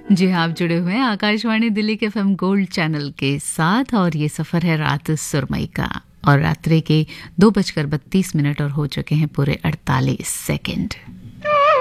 जी हाँ, आप जुड़े हुए हैं आकाशवाणी दिल्ली के एफएम गोल्ड चैनल के साथ और ये सफ़र है रात सुरमई का और रात्रि के 2:32 और हो चुके हैं पूरे 48 सेकंड।